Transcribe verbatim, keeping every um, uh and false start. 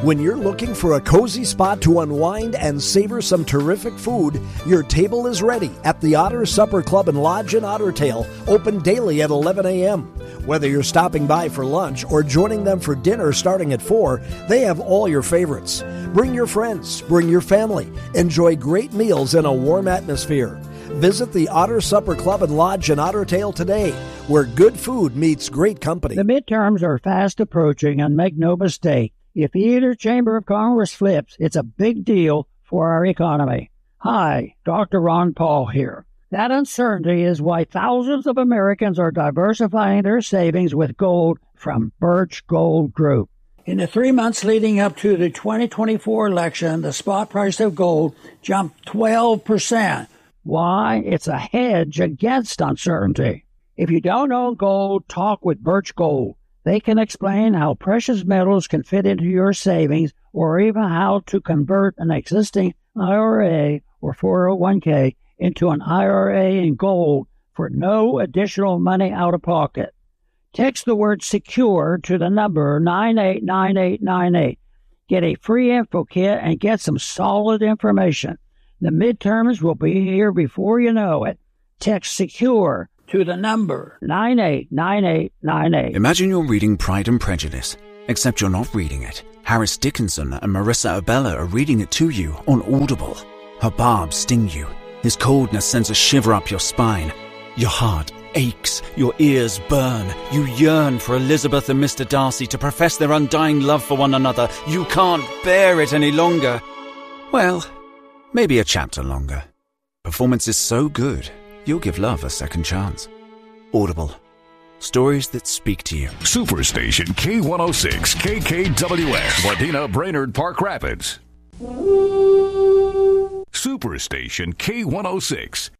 When you're looking for a cozy spot to unwind and savor some terrific food, your table is ready at the Otter Supper Club and Lodge in Ottertail, open daily at eleven a.m. Whether you're stopping by for lunch or joining them for dinner starting at four, they have all your favorites. Bring your friends, bring your family. Enjoy great meals in a warm atmosphere. Visit the Otter Supper Club and Lodge in Ottertail today, where good food meets great company. The midterms are fast approaching, and make no mistake, if either chamber of Congress flips, it's a big deal for our economy. Hi, Doctor Ron Paul here. That uncertainty is why thousands of Americans are diversifying their savings with gold from Birch Gold Group. In the three months leading up to the twenty twenty-four election, the spot price of gold jumped twelve percent. Why? It's a hedge against uncertainty. If you don't own gold, talk with Birch Gold. They can explain how precious metals can fit into your savings, or even how to convert an existing I R A or four oh one k into an I R A in gold for no additional money out of pocket. Text the word SECURE to the number nine eight nine eight nine eight. Get a free info kit and get some solid information. The midterms will be here before you know it. Text SECURE to the number nine eight nine eight nine eight. Imagine you're reading Pride and Prejudice, except you're not reading it. Harris Dickinson and Marissa Abella are reading it to you on Audible. Her barbs sting you. His coldness sends a shiver up your spine. Your heart aches. Your ears burn. You yearn for Elizabeth and Mister Darcy to profess their undying love for one another. You can't bear it any longer. Well, maybe a chapter longer. Performance is so good, you'll give love a second chance. Audible. Stories that speak to you. Superstation K one oh six, K K W S, Wadena, Brainerd, Park Rapids. Superstation K one oh six,